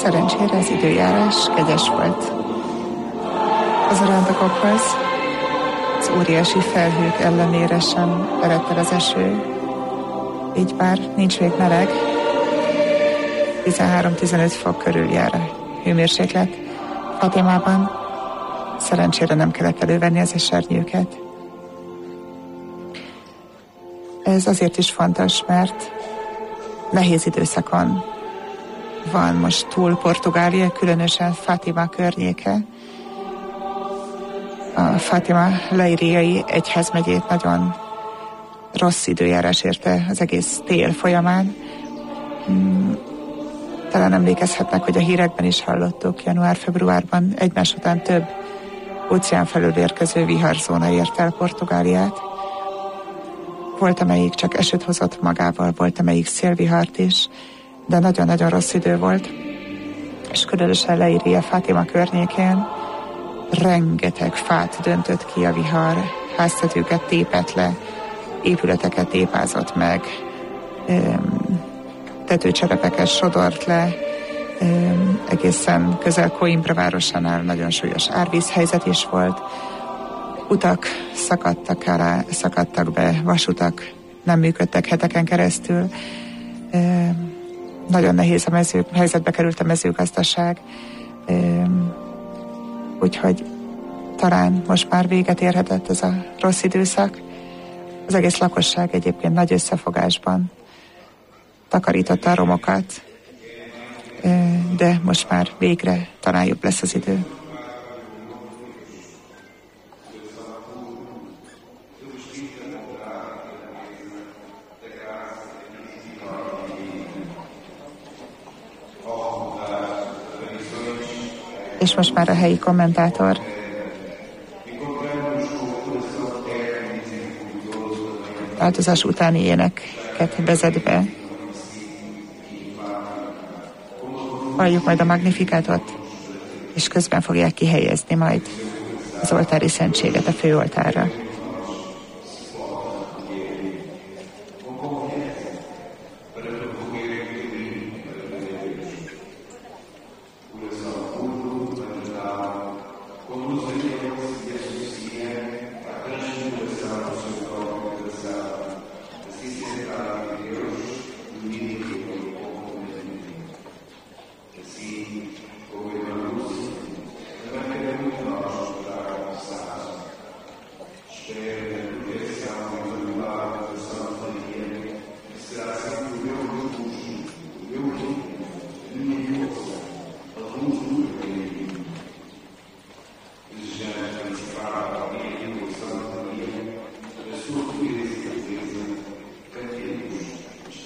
Szerencsére az időjárás kegyes volt az aranydokokhoz. Az óriási felhők ellenére sem eredt el az eső. Így bár nincs még meleg, 13-15 fok körül jár a hőmérséklet Fatimában. Szerencsére nem kellett elővenni az esernyőket. Ez azért is fontos, mert nehéz időszakon van most túl Portugália, különösen Fatima környéke. A Fatima leíriai egyházmegyét nagyon rossz időjárás érte az egész tél folyamán. Talán emlékezhetnek, hogy a hírekben is hallottuk, január-februárban egymás után több óceán felől érkező viharzóna ért el Portugáliát. Volt, amelyik csak esőt hozott magával, volt, amelyik szélvihart is, de nagyon-nagyon rossz idő volt. És különösen Leiria Fatima környékén rengeteg fát döntött ki a vihar, háztetőket tépett le, épületeket tépázott meg, tetőcserepeket sodort le, egészen közel Coimbra városánál nagyon súlyos árvízhelyzet is volt. Utak szakadtak be, vasutak nem működtek heteken keresztül. Nagyon nehéz helyzetbe került a mezőgazdaság. Úgyhogy talán most már véget érhetett ez a rossz időszak. Az egész lakosság egyébként nagy összefogásban takarította a romokat, de most már végre talán jobb lesz az idő. És most már a helyi kommentátor változás utáni éneket vezet be. Halljuk majd a Magnifikátot, és közben fogják kihelyezni majd az oltári szentséget a főoltárra.